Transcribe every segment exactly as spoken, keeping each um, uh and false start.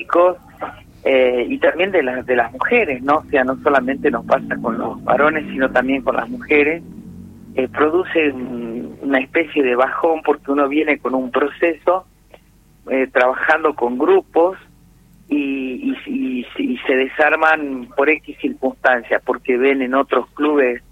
chicos, eh, y también de las de las mujeres, ¿no? O sea, no solamente nos pasa con los varones, sino también con las mujeres. Eh, produce un, una especie de bajón porque uno viene con un proceso, eh, trabajando con grupos, y, y, y, y se desarman por X circunstancias, porque ven en otros clubes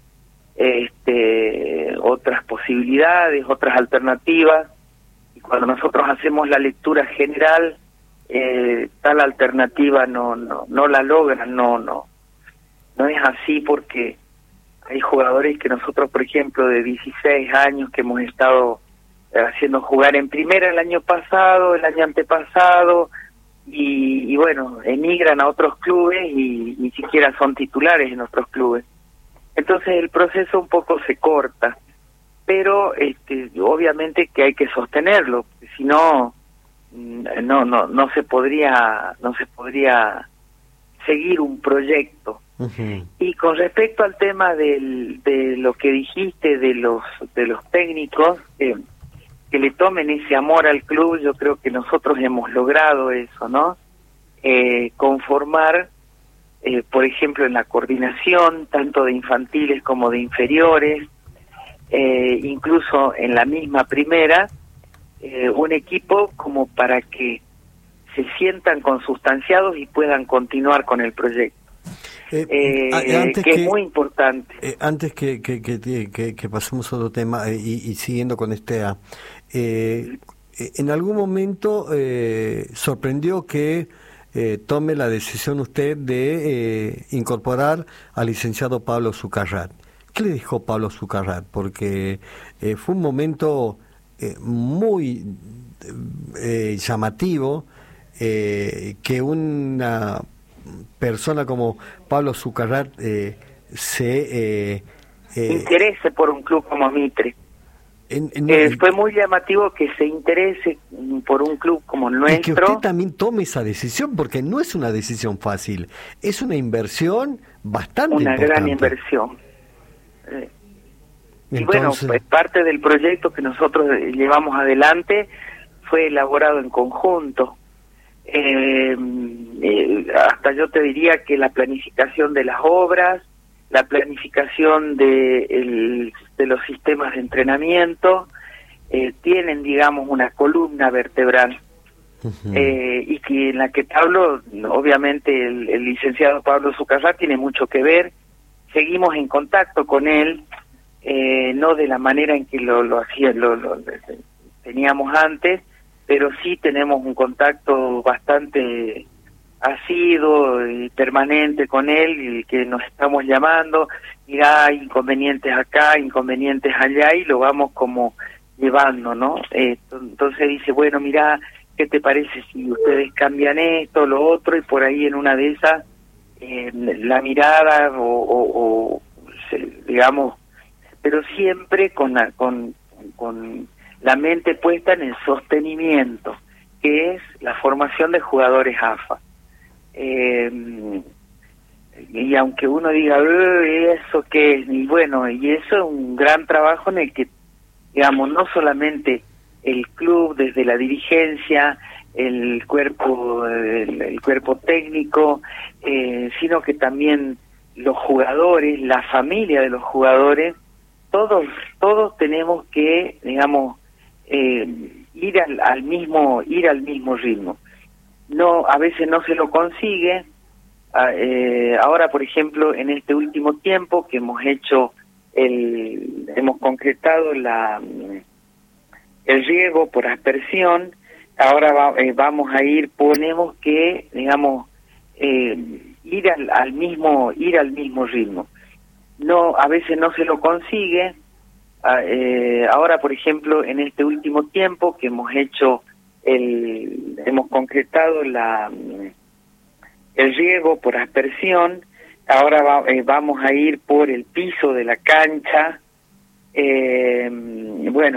este, otras posibilidades, otras alternativas, y cuando nosotros hacemos la lectura general, eh, tal alternativa no, no, no la logran, no, no, no es así, porque hay jugadores que nosotros, por ejemplo, de dieciséis años que hemos estado haciendo jugar en primera el año pasado, el año antepasado, y, y bueno, emigran a otros clubes y ni siquiera son titulares en otros clubes. Entonces el proceso un poco se corta, pero este, obviamente que hay que sostenerlo, si no, no, no, no se podría, no se podría seguir un proyecto. Uh-huh. Y con respecto al tema del, de lo que dijiste de los, de los técnicos, eh, que le tomen ese amor al club, yo creo que nosotros hemos logrado eso, ¿no? Eh, conformar, eh, por ejemplo, en la coordinación, tanto de infantiles como de inferiores, eh, incluso en la misma primera, eh, un equipo como para que se sientan consustanciados y puedan continuar con el proyecto. Eh, eh, antes que, que es muy importante. Eh, antes que, que, que, que, que pasemos a otro tema, eh, y, y siguiendo con este, eh, en algún momento eh, sorprendió que eh, tome la decisión usted de eh, incorporar al licenciado Pablo Zucarrat. ¿Qué le dijo Pablo Zucarrat? Porque eh, fue un momento eh, muy eh, llamativo, eh, que una persona como Pablo Zucarrat eh, se eh, eh, interese por un club como Mitre. En, en, eh, fue muy llamativo que se interese por un club como el nuestro. Y que usted también tome esa decisión, porque no es una decisión fácil, es una inversión bastante una importante. Gran inversión. Eh, Entonces... Y bueno, pues parte del proyecto que nosotros llevamos adelante fue elaborado en conjunto. Eh, eh, hasta yo te diría que la planificación de las obras, la planificación de, el, de los sistemas de entrenamiento, eh, tienen, digamos, una columna vertebral. Uh-huh. eh, y que en la que Pablo, obviamente el, el licenciado Pablo Zucarrat tiene mucho que ver. Seguimos en contacto con él, eh, no de la manera en que lo, lo hacía, lo, lo, lo teníamos antes, pero sí tenemos un contacto bastante asiduo y permanente con él, y que nos estamos llamando, mirá, hay inconvenientes acá, inconvenientes allá, y lo vamos como llevando, ¿no? Eh, entonces dice, bueno, mirá, ¿qué te parece si ustedes cambian esto, lo otro? Y por ahí en una de esas, eh, la mirada, o, o, o digamos, pero siempre con la, con, con la mente puesta en el sostenimiento, que es la formación de jugadores A F A. Eh, y aunque uno diga, ¿eso qué es? Y bueno, y eso es un gran trabajo en el que, digamos, no solamente el club, desde la dirigencia, el cuerpo, el, el cuerpo técnico, eh, sino que también los jugadores, la familia de los jugadores, todos, todos tenemos que, digamos, eh, ir al, al mismo, ir al mismo ritmo. No, a veces no se lo consigue. Eh, ahora, por ejemplo, en este último tiempo que hemos hecho el, hemos concretado la el riego por aspersión. Ahora va, eh, vamos a ir, ponemos que, digamos, eh, ir al, al mismo, ir al mismo ritmo. No, a veces no se lo consigue. Eh, ahora, por ejemplo, en este último tiempo que hemos hecho el, hemos concretado la el riego por aspersión. Ahora va, eh, vamos a ir por el piso de la cancha. Eh, bueno.